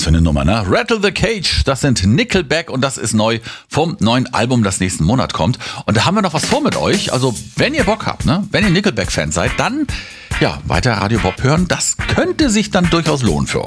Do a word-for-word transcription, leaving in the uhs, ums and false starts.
für eine Nummer, ne? Rattle the Cage, das sind Nickelback und das ist neu vom neuen Album, das nächsten Monat kommt. Und da haben wir noch was vor mit euch. Also, wenn ihr Bock habt, ne? Wenn ihr Nickelback-Fan seid, dann, ja, weiter Radio Bob hören. Das könnte sich dann durchaus lohnen für euch.